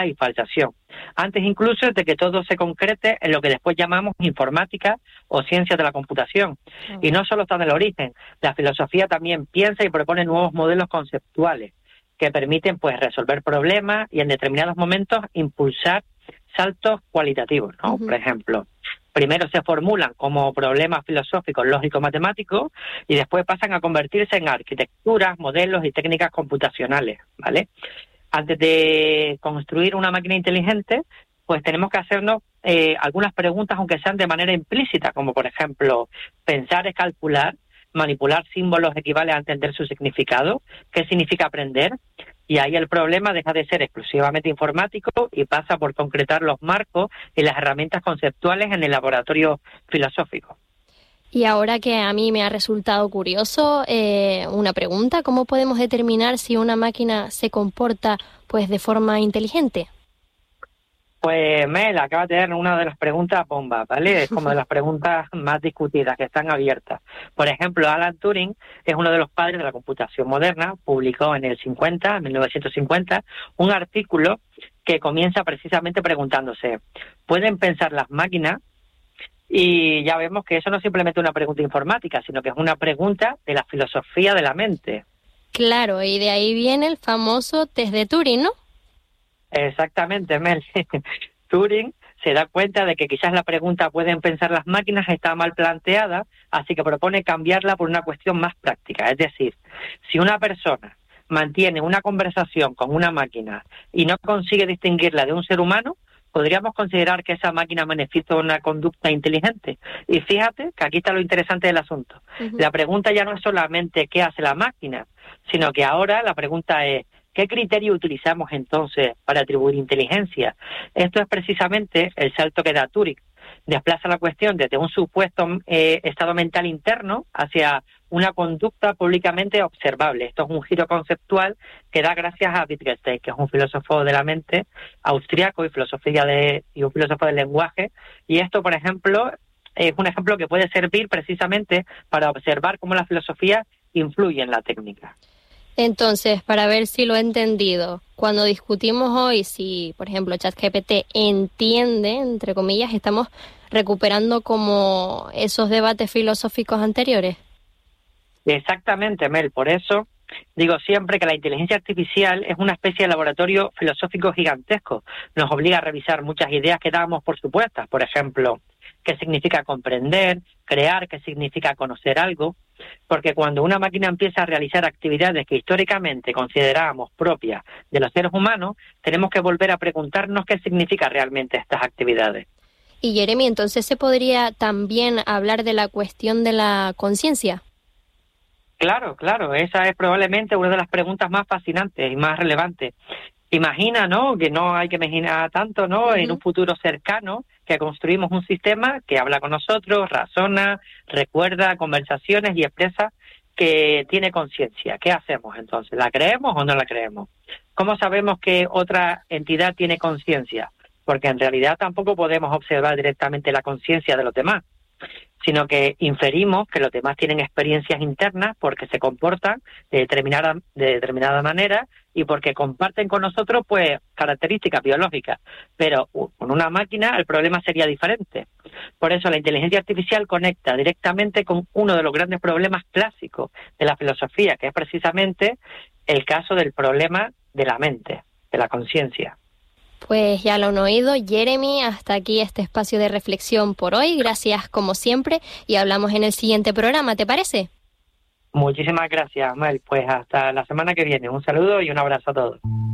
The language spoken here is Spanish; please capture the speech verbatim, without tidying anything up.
y falsación, antes incluso de que todo se concrete en lo que después llamamos informática o ciencias de la computación. Oh. Y no solo está en el origen, la filosofía también piensa y propone nuevos modelos conceptuales que permiten pues resolver problemas y en determinados momentos impulsar saltos cualitativos, ¿no? Uh-huh. Por ejemplo, primero se formulan como problemas filosóficos, lógico-matemáticos, y después pasan a convertirse en arquitecturas, modelos y técnicas computacionales, ¿vale? Antes de construir una máquina inteligente, pues tenemos que hacernos eh, algunas preguntas, aunque sean de manera implícita, como por ejemplo, pensar es calcular, manipular símbolos equivale a entender su significado, qué significa aprender, y ahí el problema deja de ser exclusivamente informático y pasa por concretar los marcos y las herramientas conceptuales en el laboratorio filosófico. Y ahora que a mí me ha resultado curioso, eh, una pregunta, ¿cómo podemos determinar si una máquina se comporta pues de forma inteligente? Pues Mel, acaba de tener una de las preguntas bomba, ¿vale? Es como de las preguntas más discutidas, que están abiertas. Por ejemplo, Alan Turing es uno de los padres de la computación moderna, publicó en el cincuenta, en mil novecientos cincuenta, un artículo que comienza precisamente preguntándose, ¿pueden pensar las máquinas? Y ya vemos que eso no es simplemente una pregunta informática, sino que es una pregunta de la filosofía de la mente. Claro, y de ahí viene el famoso test de Turing, ¿no? Exactamente, Mel. Turing se da cuenta de que quizás la pregunta ¿pueden pensar las máquinas? Está mal planteada, así que propone cambiarla por una cuestión más práctica. Es decir, si una persona mantiene una conversación con una máquina y no consigue distinguirla de un ser humano, podríamos considerar que esa máquina manifiesta una conducta inteligente. Y fíjate que aquí está lo interesante del asunto. Uh-huh. La pregunta ya no es solamente qué hace la máquina, sino que ahora la pregunta es ¿qué criterio utilizamos entonces para atribuir inteligencia? Esto es precisamente el salto que da Turing. Desplaza la cuestión desde un supuesto eh, estado mental interno hacia una conducta públicamente observable. Esto es un giro conceptual que da gracias a Wittgenstein, que es un filósofo de la mente austriaco y filosofía de y un filósofo del lenguaje. Y esto, por ejemplo, es un ejemplo que puede servir precisamente para observar cómo la filosofía influye en la técnica. Entonces, para ver si lo he entendido, cuando discutimos hoy si, por ejemplo, ChatGPT entiende, entre comillas, estamos recuperando como esos debates filosóficos anteriores. Exactamente, Mel. Por eso digo siempre que la inteligencia artificial es una especie de laboratorio filosófico gigantesco. Nos obliga a revisar muchas ideas que dábamos por supuestas. Por ejemplo, qué significa comprender, crear, qué significa conocer algo. Porque cuando una máquina empieza a realizar actividades que históricamente considerábamos propias de los seres humanos, tenemos que volver a preguntarnos qué significa realmente estas actividades. Y Jeremy, entonces se podría también hablar de la cuestión de la conciencia. Claro, claro, esa es probablemente una de las preguntas más fascinantes y más relevantes. Imagina, ¿no?, que no hay que imaginar tanto, ¿no?, uh-huh. en un futuro cercano, que construimos un sistema que habla con nosotros, razona, recuerda conversaciones y expresa que tiene conciencia. ¿Qué hacemos entonces? ¿La creemos o no la creemos? ¿Cómo sabemos que otra entidad tiene conciencia? Porque en realidad tampoco podemos observar directamente la conciencia de los demás, sino que inferimos que los demás tienen experiencias internas porque se comportan de determinada, de determinada manera y porque comparten con nosotros pues características biológicas. Pero con una máquina el problema sería diferente. Por eso la inteligencia artificial conecta directamente con uno de los grandes problemas clásicos de la filosofía, que es precisamente el caso del problema de la mente, de la conciencia. Pues ya lo han oído, Jeremy, hasta aquí este espacio de reflexión por hoy. Gracias como siempre y hablamos en el siguiente programa, ¿te parece? Muchísimas gracias, Mel. Pues hasta la semana que viene. Un saludo y un abrazo a todos.